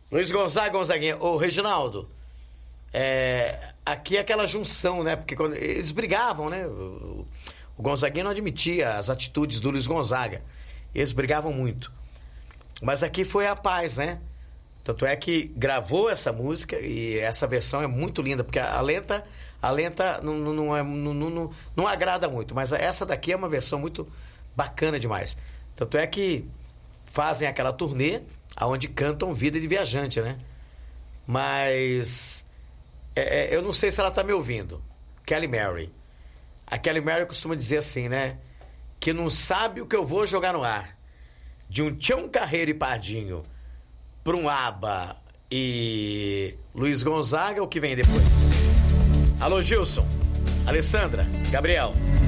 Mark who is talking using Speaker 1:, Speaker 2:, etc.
Speaker 1: Luiz Gonzaga, Gonzaguinha. Ô, Reginaldo, aqui é aquela junção, né? Porque quando eles brigavam, né? O Gonzaguinha não admitia as atitudes do Luiz Gonzaga. Eles brigavam muito. Mas aqui foi a paz, né? Tanto é que gravou essa música e essa versão é muito linda, porque a lenta não agrada muito, mas essa daqui é uma versão muito bacana demais. Tanto é que fazem aquela turnê onde cantam Vida de Viajante, né? Mas eu não sei se ela tá me ouvindo. Kelly Mary. A Kelly Mary costuma dizer assim, né? Que não sabe o que eu vou jogar no ar. De um Tião Carreiro e Pardinho para um ABBA e Luiz Gonzaga, o que vem depois? Alô, Gilson, Alessandra, Gabriel.